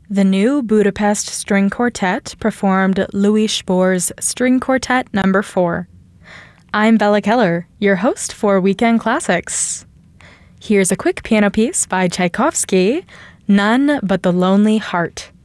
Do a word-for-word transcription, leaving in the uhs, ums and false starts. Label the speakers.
Speaker 1: The New Budapest String Quartet performed Louis Spohr's String Quartet Number four. I'm Bella Keller, your host for Weekend Classics. Here's a quick piano piece by Tchaikovsky, None But the Lonely Heart.